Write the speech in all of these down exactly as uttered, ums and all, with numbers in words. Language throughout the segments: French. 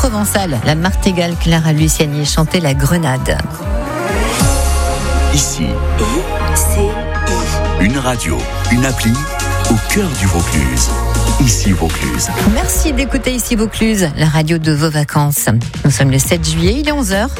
provençale. La Martingale Clara Luciani chantait la Grenade. Ici, I C I. une radio, une appli au cœur du Vaucluse. Ici Vaucluse. Merci d'écouter Ici Vaucluse, la radio de vos vacances. Nous sommes le sept juillet, il est onze heures.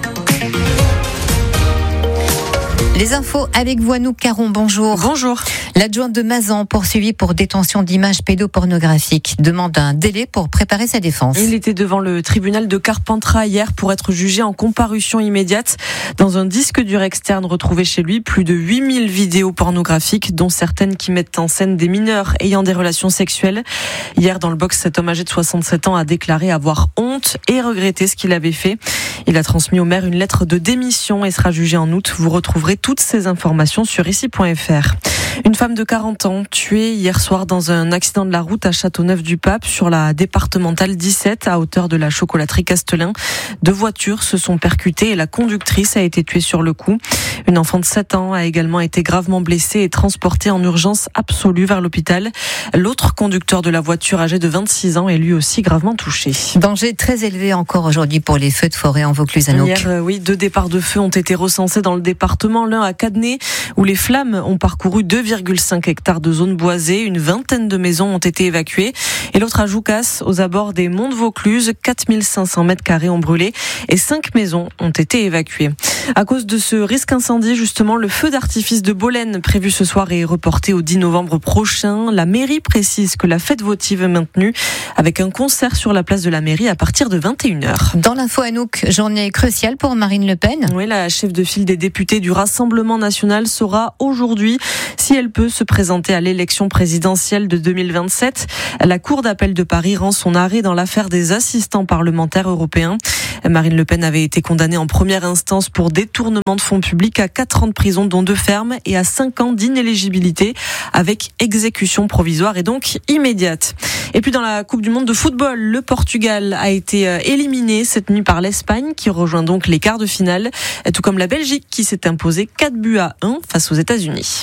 Les infos avec vous, Anouk Caron, bonjour. Bonjour. L'adjointe de Mazan, poursuivie pour détention d'images pédopornographiques, demande un délai pour préparer sa défense. Il était devant le tribunal de Carpentras hier pour être jugé en comparution immédiate. Dans un disque dur externe retrouvé chez lui, plus de huit mille vidéos pornographiques, dont certaines qui mettent en scène des mineurs ayant des relations sexuelles. Hier, dans le box, cet homme âgé de soixante-sept ans a déclaré avoir honte et regretté ce qu'il avait fait. Il a transmis au maire une lettre de démission et sera jugé en août. Vous retrouverez toutes ces informations sur ici point f r. Une femme de quarante ans tuée hier soir dans un accident de la route à Châteauneuf-du-Pape sur la départementale dix-sept à hauteur de la chocolaterie Castelin. Deux voitures se sont percutées et la conductrice a été tuée sur le coup. Une enfant de sept ans a également été gravement blessée et transportée en urgence absolue vers l'hôpital. L'autre conducteur de la voiture âgé de vingt-six ans est lui aussi gravement touché. Danger très élevé encore aujourd'hui pour les feux de forêt en Vaucluse. Hier, euh, oui, deux départs de feu ont été recensés dans le département. L'un à Cadenet, où les flammes ont parcouru deux virgule cinq hectares de zone boisée. Une vingtaine de maisons ont été évacuées. Et l'autre à Joucas, aux abords des monts de Vaucluse, quatre mille cinq cents mètres carrés ont brûlé et cinq maisons ont été évacuées. À cause de ce risque incendie, justement, le feu d'artifice de Bolène prévu ce soir est reporté au dix novembre prochain. La mairie précise que la fête votive est maintenue avec un concert sur la place de la mairie à partir de vingt et une heures. Dans l'info Anouk, journée cruciale pour Marine Le Pen. Oui, la chef de file des députés du Rassemblement national saura aujourd'hui si elle peut se présenter à l'élection présidentielle de deux mille vingt-sept. La Cour d'appel de Paris rend son arrêt dans l'affaire des assistants parlementaires européens. Marine Le Pen avait été condamnée en première instance pour détournement de fonds publics à quatre ans de prison, dont deux fermes, et à cinq ans d'inéligibilité avec exécution provisoire et donc immédiate. Et puis dans la Coupe du Monde de football, le Portugal a été éliminé cette nuit par l'Espagne qui rejoint donc les quarts de finale, tout comme la Belgique qui s'est imposée quatre buts à un face aux États-Unis.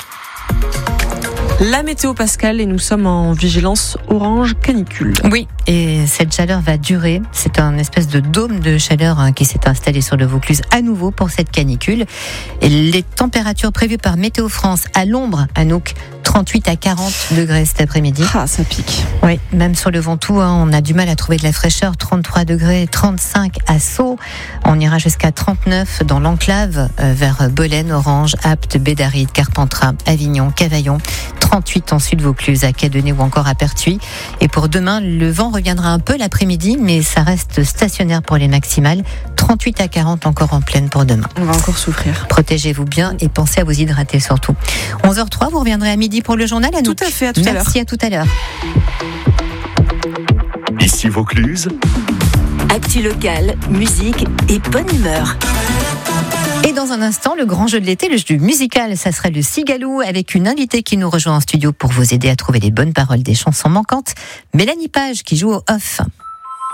La météo Pascal et nous sommes en vigilance orange canicule. Oui, et cette chaleur va durer. C'est un espèce de dôme de chaleur hein, qui s'est installé sur le Vaucluse à nouveau pour cette canicule. Et les températures prévues par Météo France à l'ombre, Anouk, trente-huit à quarante degrés cet après-midi. Ah, ça pique. Oui, même sur le Ventoux, hein, on a du mal à trouver de la fraîcheur. trente-trois degrés, trente-cinq à Sceaux. On ira jusqu'à trente-neuf dans l'enclave euh, vers Bolène, Orange, Apt, Bédaride, Carpentras, Avignon, Cavaillon. trente-huit en Sud-Vaucluse, à Cadenet ou encore à Pertuis. Et pour demain, le vent reviendra un peu l'après-midi, mais ça reste stationnaire pour les maximales. trente-huit à quarante encore en pleine pour demain. On va encore souffrir. Protégez-vous bien et pensez à vous hydrater surtout. onze heures zéro trois, vous reviendrez à midi pour le journal, Anouk. Tout à fait, à tout à l'heure. Merci, à tout à l'heure. Ici Vaucluse. Actu locale, musique et bonne humeur. Et dans un instant, le grand jeu de l'été, le jeu musical, ça sera le Cigalou avec une invitée qui nous rejoint en studio pour vous aider à trouver les bonnes paroles des chansons manquantes. Mélanie Page qui joue au off.